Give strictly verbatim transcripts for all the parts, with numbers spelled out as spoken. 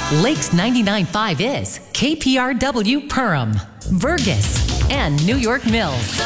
Lakes ninety-nine point five is K P R W Perham, Burgess, and New York Mills.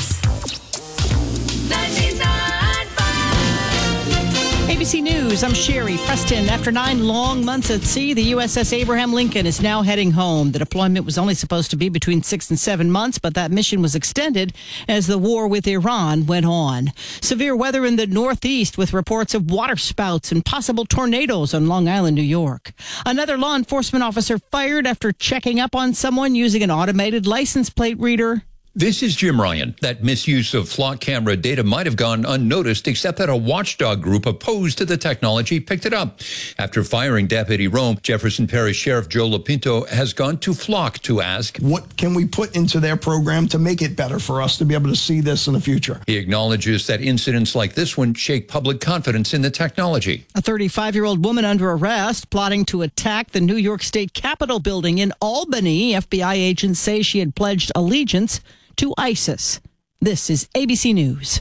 A B C News, I'm Sherry Preston. After nine long months at sea, the U S S Abraham Lincoln is now heading home. The deployment was only supposed to be between six and seven months, but that mission was extended as the war with Iran went on. Severe weather in the Northeast with reports of water spouts and possible tornadoes on Long Island, New York. Another law enforcement officer fired after checking up on someone using an automated license plate reader. This is Jim Ryan. That misuse of flock camera data might have gone unnoticed, except that a watchdog group opposed to the technology picked it up. After firing Deputy Rome, Jefferson Parish Sheriff Joe Lapinto has gone to Flock to ask, what can we put into their program to make it better for us to be able to see this in the future? He acknowledges that incidents like this one shake public confidence in the technology. A thirty-five-year-old woman under arrest, plotting to attack the New York State Capitol building in Albany. F B I agents say she had pledged allegiance to ISIS. This is A B C News.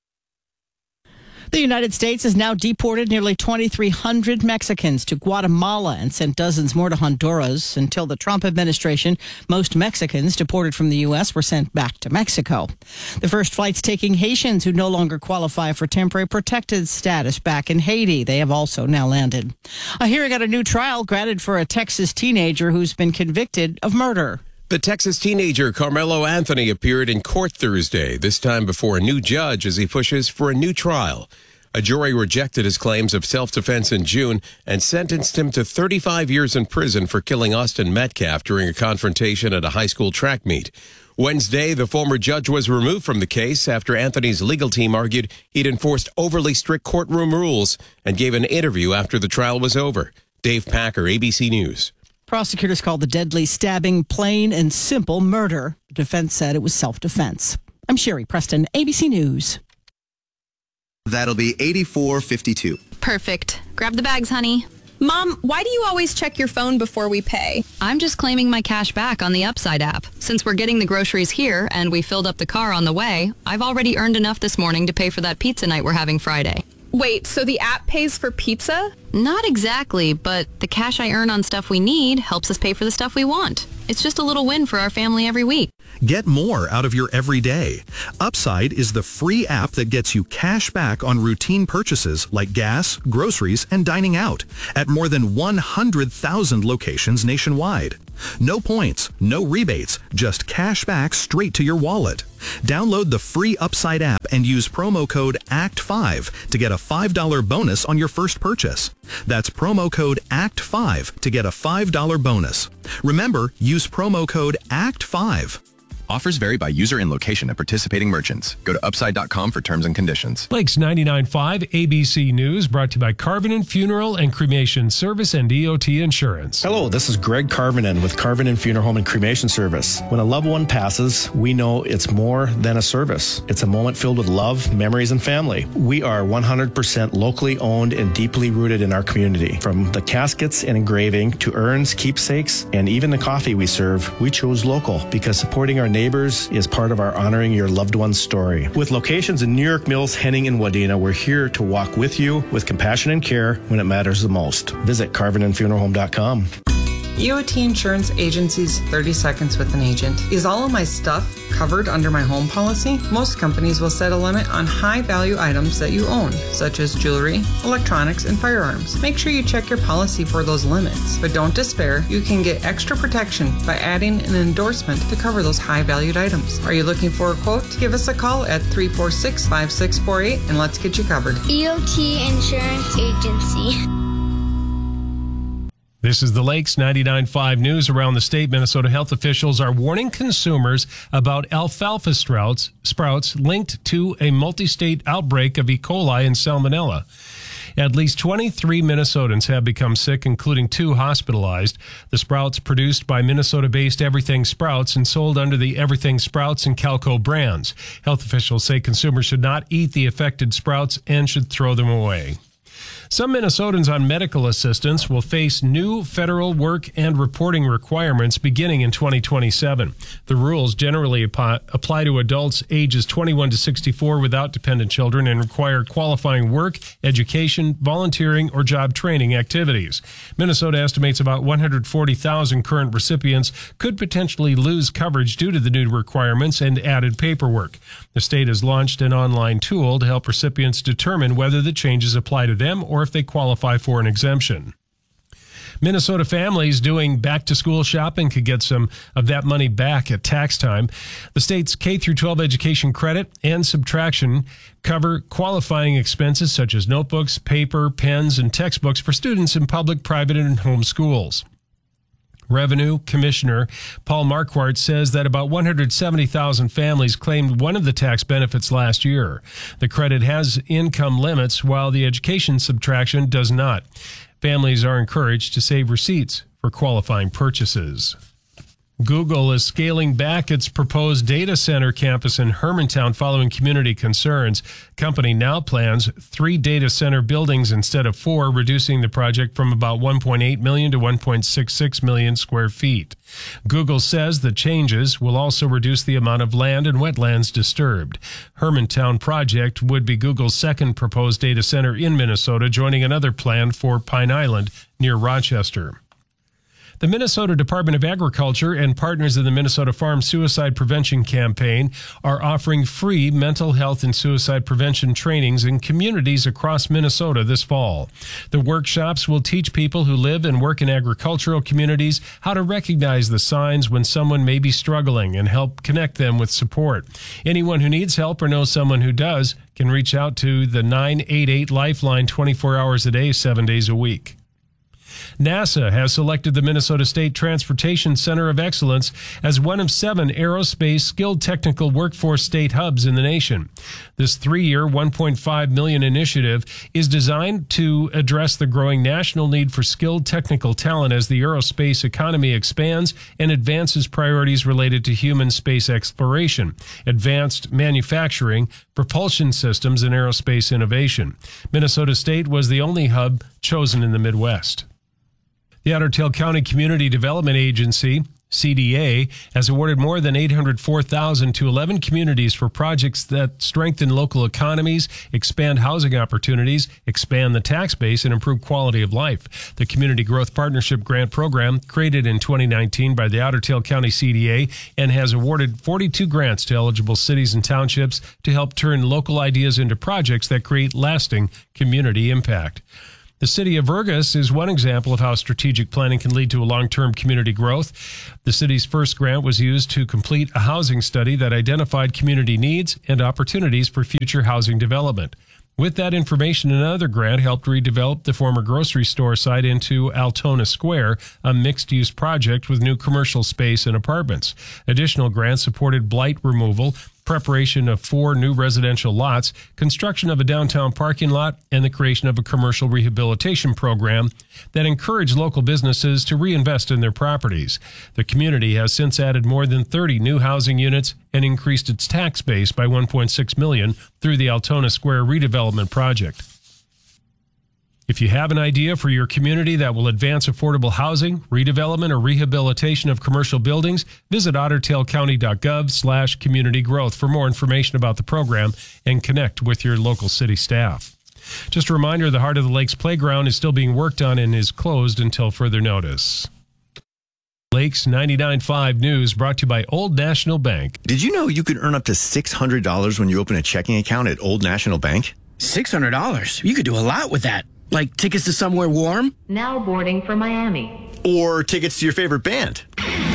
The United States has now deported nearly twenty-three hundred Mexicans to Guatemala and sent dozens more to Honduras. Until the Trump administration, most Mexicans deported from the U S were sent back to Mexico. The first flights taking Haitians who no longer qualify for temporary protected status back in Haiti. They have also now landed. A hearing on a new trial granted for a Texas teenager who's been convicted of murder. The Texas teenager Carmelo Anthony appeared in court Thursday, this time before a new judge as he pushes for a new trial. A jury rejected his claims of self-defense in June and sentenced him to thirty-five years in prison for killing Austin Metcalf during a confrontation at a high school track meet. Wednesday, the former judge was removed from the case after Anthony's legal team argued he'd enforced overly strict courtroom rules and gave an interview after the trial was over. Dave Packer, A B C News. Prosecutors called the deadly stabbing plain and simple murder. The defense said it was self-defense. I'm Sherry Preston, A B C News. That'll be eighty-four fifty-two. Perfect. Grab the bags, honey. Mom, why do you always check your phone before we pay? I'm just claiming my cash back on the Upside app. Since we're getting the groceries here and we filled up the car on the way, I've already earned enough this morning to pay for that pizza night we're having Friday. Wait, so the app pays for pizza? Not exactly, but the cash I earn on stuff we need helps us pay for the stuff we want. It's just a little win for our family every week. Get more out of your everyday. Upside is the free app that gets you cash back on routine purchases like gas, groceries, and dining out at more than one hundred thousand locations nationwide. No points, no rebates, just cash back straight to your wallet. Download the free Upside app and use promo code A C T five to get a five dollars bonus on your first purchase. That's promo code A C T five to get a five dollars bonus. Remember, use promo code A C T five. Offers vary by user and location at participating merchants. Go to upside dot com for terms and conditions. Lakes ninety-nine point five A B C News, brought to you by Carvinen Funeral and Cremation Service and E O T Insurance. Hello, this is Greg Carvinen with Carvinen Funeral Home and Cremation Service. When a loved one passes, we know it's more than a service. It's a moment filled with love, memories, and family. We are one hundred percent locally owned and deeply rooted in our community. From the caskets and engraving to urns, keepsakes, and even the coffee we serve, we chose local because supporting our neighbors is part of our honoring your loved one's story. With locations in New York Mills, Henning, and Wadena, we're here to walk with you with compassion and care when it matters the most. Visit carvinen funeral home dot com. E O T Insurance Agency's thirty seconds with an agent. Is all of my stuff covered under my home policy? Most companies will set a limit on high-value items that you own, such as jewelry, electronics, and firearms. Make sure you check your policy for those limits. But don't despair. You can get extra protection by adding an endorsement to cover those high-valued items. Are you looking for a quote? Give us a call at three four six, five six four eight and let's get you covered. E O T Insurance Agency. This is the Lakes ninety-nine point five news. Around the state, Minnesota health officials are warning consumers about alfalfa sprouts, sprouts linked to a multi-state outbreak of E. coli and salmonella. At least twenty-three Minnesotans have become sick, including two hospitalized. The sprouts produced by Minnesota-based Everything Sprouts and sold under the Everything Sprouts and Calco brands. Health officials say consumers should not eat the affected sprouts and should throw them away. Some Minnesotans on medical assistance will face new federal work and reporting requirements beginning in twenty twenty-seven. The rules generally apply to adults ages twenty-one to sixty-four without dependent children and require qualifying work, education, volunteering, or job training activities. Minnesota estimates about one hundred forty thousand current recipients could potentially lose coverage due to the new requirements and added paperwork. The state has launched an online tool to help recipients determine whether the changes apply to them or if they qualify for an exemption. Minnesota families doing back-to-school shopping could get some of that money back at tax time. The state's K through twelve education credit and subtraction cover qualifying expenses such as notebooks, paper, pens, and textbooks for students in public, private, and home schools. Revenue Commissioner Paul Marquardt says that about one hundred seventy thousand families claimed one of the tax benefits last year. The credit has income limits, while the education subtraction does not. Families are encouraged to save receipts for qualifying purchases. Google is scaling back its proposed data center campus in Hermantown following community concerns. Company now plans three data center buildings instead of four, reducing the project from about one point eight million to one point six six million square feet. Google says the changes will also reduce the amount of land and wetlands disturbed. Hermantown project would be Google's second proposed data center in Minnesota, joining another plan for Pine Island near Rochester. The Minnesota Department of Agriculture and partners in the Minnesota Farm Suicide Prevention Campaign are offering free mental health and suicide prevention trainings in communities across Minnesota this fall. The workshops will teach people who live and work in agricultural communities how to recognize the signs when someone may be struggling and help connect them with support. Anyone who needs help or knows someone who does can reach out to the nine eight eight Lifeline twenty-four hours a day, seven days a week. NASA has selected the Minnesota State Transportation Center of Excellence as one of seven aerospace skilled technical workforce state hubs in the nation. This three-year, one point five million dollars initiative is designed to address the growing national need for skilled technical talent as the aerospace economy expands and advances priorities related to human space exploration, advanced manufacturing, propulsion systems, and aerospace innovation. Minnesota State was the only hub chosen in the Midwest. The Otter Tail County Community Development Agency, C D A, has awarded more than eight hundred four thousand dollars to eleven communities for projects that strengthen local economies, expand housing opportunities, expand the tax base, and improve quality of life. The Community Growth Partnership Grant Program, created in twenty nineteen by the Otter Tail County C D A, and has awarded forty-two grants to eligible cities and townships to help turn local ideas into projects that create lasting community impact. The city of Vergas is one example of how strategic planning can lead to a long-term community growth. The city's first grant was used to complete a housing study that identified community needs and opportunities for future housing development. With that information, another grant helped redevelop the former grocery store site into Altona Square, a mixed-use project with new commercial space and apartments. Additional grants supported blight removal, preparation of four new residential lots, construction of a downtown parking lot, and the creation of a commercial rehabilitation program that encouraged local businesses to reinvest in their properties. The community has since added more than thirty new housing units and increased its tax base by one point six million dollars through the Altona Square redevelopment project. If you have an idea for your community that will advance affordable housing, redevelopment, or rehabilitation of commercial buildings, visit ottertailcounty.gov slash community growth for more information about the program and connect with your local city staff. Just a reminder, the Heart of the Lakes Playground is still being worked on and is closed until further notice. Lakes ninety-nine point five News brought to you by Old National Bank. Did you know you could earn up to six hundred dollars when you open a checking account at Old National Bank? six hundred dollars? You could do a lot with that. Like tickets to somewhere warm? Now boarding for Miami. Or tickets to your favorite band.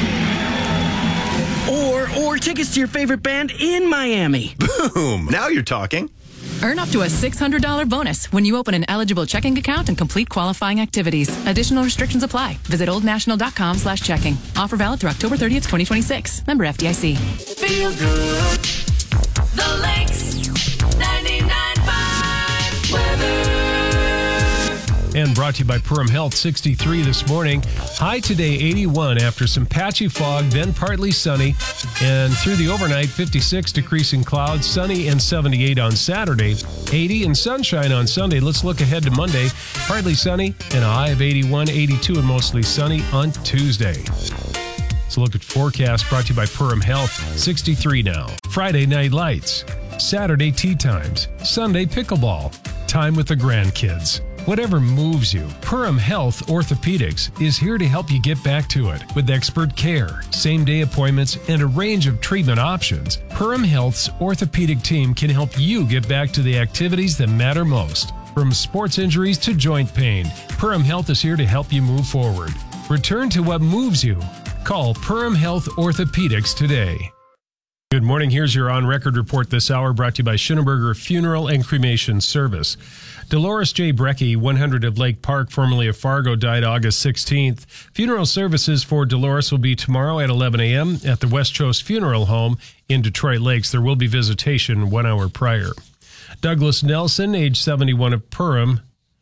Or or tickets to your favorite band in Miami. Boom! Now you're talking. Earn up to a six hundred dollars bonus when you open an eligible checking account and complete qualifying activities. Additional restrictions apply. Visit oldnational.com slash checking. Offer valid through October thirtieth, twenty twenty-six. Member F D I C. Feel good. The Lakes ninety-nine point five weather. And brought to you by Perham Health, sixty-three this morning. High today, eighty-one after some patchy fog, then partly sunny. And through the overnight, fifty-six, decreasing clouds, sunny and seventy-eight on Saturday. eighty and sunshine on Sunday. Let's look ahead to Monday. Partly sunny and a high of eighty-one, eighty-two and mostly sunny on Tuesday. So look at forecast brought to you by Perham Health, sixty-three now. Friday night lights, Saturday tea times, Sunday pickleball, time with the grandkids. Whatever moves you, Perham Health Orthopedics is here to help you get back to it. With expert care, same-day appointments, and a range of treatment options, Perham Health's orthopedic team can help you get back to the activities that matter most. From sports injuries to joint pain, Perham Health is here to help you move forward. Return to what moves you. Call Perham Health Orthopedics today. Good morning. Here's your on-record report this hour, brought to you by Schoenberger Funeral and Cremation Service. Dolores J. Brecky, one hundred of Lake Park, formerly of Fargo, died August sixteenth. Funeral services for Dolores will be tomorrow at eleven a.m. at the West Coast Funeral Home in Detroit Lakes. There will be visitation one hour prior. Douglas Nelson, age seventy-one, of Perham,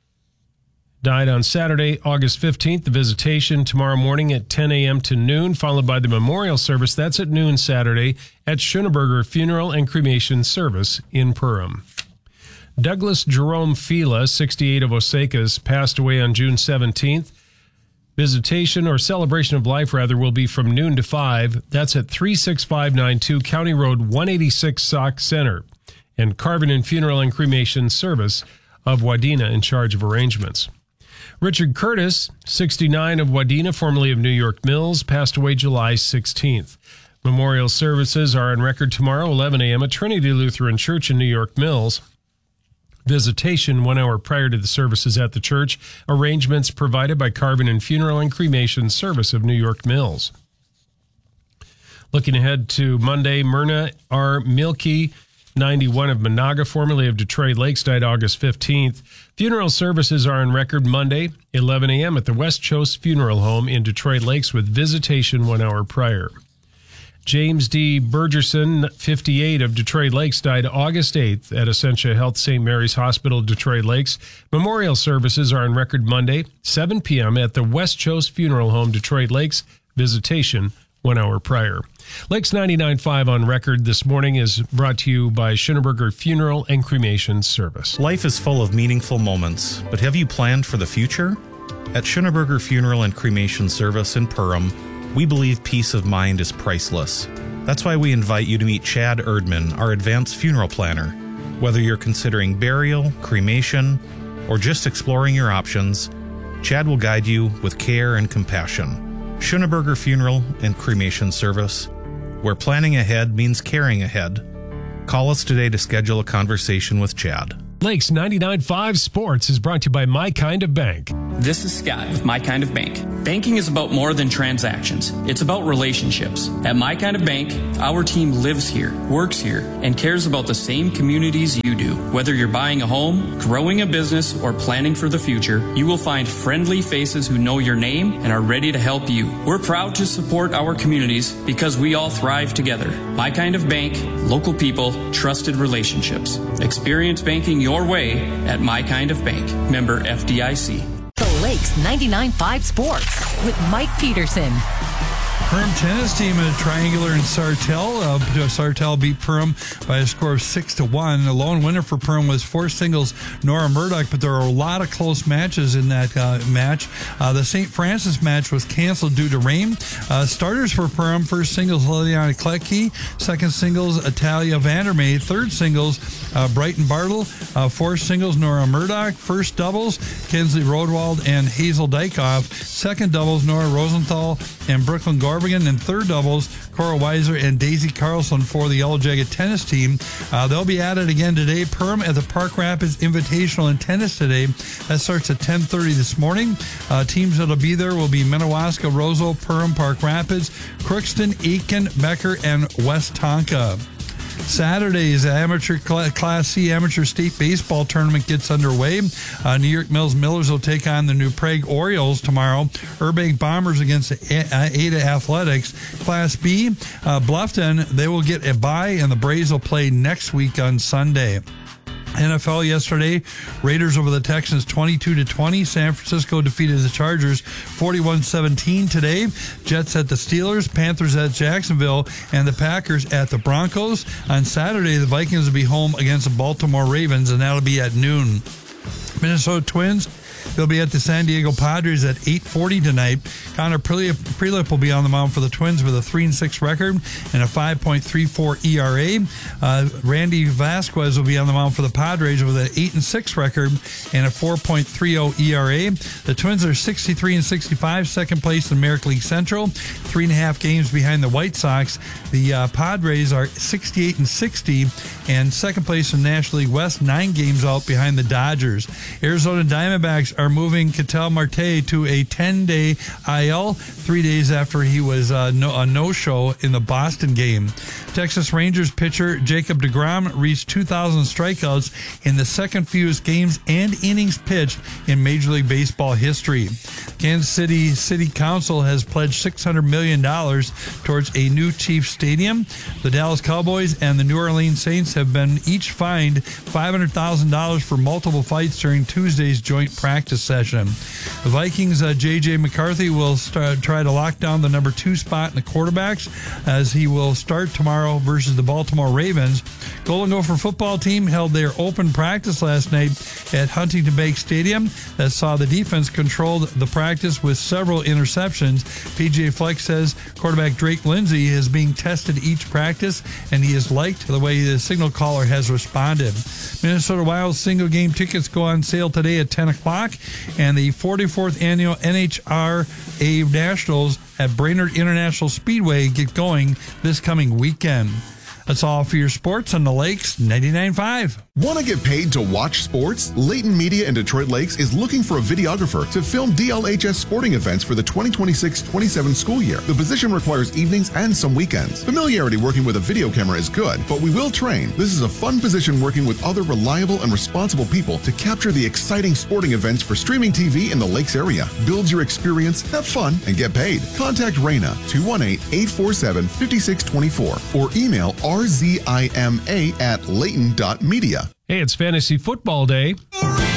died on Saturday, August fifteenth. The visitation tomorrow morning at ten a.m. to noon, followed by the memorial service. That's at noon Saturday at Schoenberger Funeral and Cremation Service in Perham. Douglas Jerome Fila, sixty-eight, of Osakas, passed away on June seventeenth. Visitation or celebration of life, rather, will be from noon to five. That's at three six five nine two County Road one eighty-six, Sauk Center. And Carvin Funeral and Cremation Service of Wadena in charge of arrangements. Richard Curtis, sixty-nine, of Wadena, formerly of New York Mills, passed away July sixteenth. Memorial services are on record tomorrow, eleven a.m. at Trinity Lutheran Church in New York Mills. Visitation one hour prior to the services at the church. Arrangements provided by Carvin Funeral and Cremation Service of New York Mills. Looking ahead to Monday, Myrna R. Milkey, ninety-one, of Monaga, formerly of Detroit Lakes, died August fifteenth. Funeral services are on record Monday, eleven a.m. at the West Coast Funeral Home in Detroit Lakes, with visitation one hour prior. James D. Burgerson, fifty-eight, of Detroit Lakes, died August eighth at Essentia Health Saint Mary's Hospital, Detroit Lakes. Memorial services are on record Monday, seven p.m. at the West Coast Funeral Home, Detroit Lakes. Visitation one hour prior. Lakes ninety-nine point five on record this morning is brought to you by Schoenberger Funeral and Cremation Service. Life is full of meaningful moments, but have you planned for the future? At Schoenberger Funeral and Cremation Service in Perham, we believe peace of mind is priceless. That's why we invite you to meet Chad Erdman, our advanced funeral planner. Whether you're considering burial, cremation, or just exploring your options, Chad will guide you with care and compassion. Schoenberger Funeral and Cremation Service, where planning ahead means caring ahead. Call us today to schedule a conversation with Chad. Lakes ninety-nine point five Sports is brought to you by My Kind of Bank. This is Scott with My Kind of Bank. Banking is about more than transactions. It's about relationships. At My Kind of Bank, our team lives here, works here, and cares about the same communities you do. Whether you're buying a home, growing a business, or planning for the future, you will find friendly faces who know your name and are ready to help you. We're proud to support our communities because we all thrive together. My Kind of Bank, local people, trusted relationships. Experience banking your way at My Kind of Bank. Member F D I C. The Lakes ninety-nine point five Sports with Mike Peterson. Perham tennis team in a triangular in Sartell. Uh, Sartell beat Perham by a score of six to one. The lone winner for Perham was four singles Nora Murdoch, but there are a lot of close matches in that uh, match. Uh, the Saint Francis match was canceled due to rain. Uh, starters for Perham: first singles Liliana Kletke, second singles Italia Vandermeer, third singles uh, Brighton Bartle, uh, fourth singles Nora Murdoch, first doubles Kinsley Rodwald and Hazel Dykoff, second doubles Nora Rosenthal and Brooklyn Garber, and third doubles, Cora Weiser and Daisy Carlson for the Yellow Jacket tennis team. Uh, they'll be at it again today. Perham at the Park Rapids Invitational in tennis today. That starts at ten thirty this morning. Uh, teams that'll be there will be Minnewaska, Roseau, Perham, Park Rapids, Crookston, Aitkin, Becker, and West Tonka. Saturday's amateur Class C amateur state baseball tournament gets underway. Uh, New York Mills Millers will take on the New Prague Orioles tomorrow. Burbank Bombers against Ada Athletics. Class B, uh, Bluffton, they will get a bye, and the Braves will play next week on Sunday. N F L yesterday, Raiders over the Texans twenty-two to twenty. San Francisco defeated the Chargers forty-one seventeen today. Jets at the Steelers, Panthers at Jacksonville, and the Packers at the Broncos. On Saturday, the Vikings will be home against the Baltimore Ravens, and that'll be at noon. Minnesota Twins, they'll be at the San Diego Padres at eight forty tonight. Connor Prelip will be on the mound for the Twins with a three and six record and a five point three four E R A. Uh, Randy Vasquez will be on the mound for the Padres with an eight and six record and a four point three oh E R A. The Twins are sixty-three and sixty-five, second place in American League Central, three and a half games behind the White Sox. The uh, Padres are sixty-eight and sixty and second place in National League West, nine games out behind the Dodgers. Arizona Diamondbacks are moving Ketel Marte to a ten-day I L, three days after he was uh, no, a no-show in the Boston game. Texas Rangers pitcher Jacob deGrom reached two thousand strikeouts in the second fewest games and innings pitched in Major League Baseball history. Kansas City City Council has pledged six hundred million dollars towards a new Chiefs stadium. The Dallas Cowboys and the New Orleans Saints have been each fined five hundred thousand dollars for multiple fights during Tuesday's joint practice session. The Vikings' uh, J J McCarthy will start, try to lock down the number two spot in the quarterbacks as he will start tomorrow versus the Baltimore Ravens. Golden Gopher football team held their open practice last night at Huntington Bank Stadium that saw the defense control the practice with several interceptions. P G A Flex says quarterback Drake Lindsay is being tested each practice, and he has liked the way the signal caller has responded. Minnesota Wild single game tickets go on sale today at ten o'clock, and the forty-fourth annual N H R A Nationals at Brainerd International Speedway get going this coming weekend. That's all for your sports on the Lakes ninety-nine point five. Want to get paid to watch sports? Layton Media in Detroit Lakes is looking for a videographer to film D L H S sporting events for the twenty twenty-six twenty-seven school year. The position requires evenings and some weekends. Familiarity working with a video camera is good, but we will train. This is a fun position working with other reliable and responsible people to capture the exciting sporting events for streaming T V in the Lakes area. Build your experience, have fun, and get paid. Contact Raina two one eight, eight four seven, five six two four or email R Z I M A at layton dot media. Hey, it's Fantasy Football Day.